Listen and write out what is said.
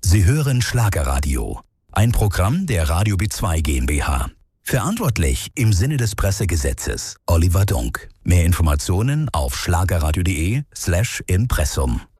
Sie hören Schlagerradio, ein Programm der Radio B2 GmbH. Verantwortlich im Sinne des Pressegesetzes Oliver Dunk. Mehr Informationen auf schlagerradio.de/Impressum.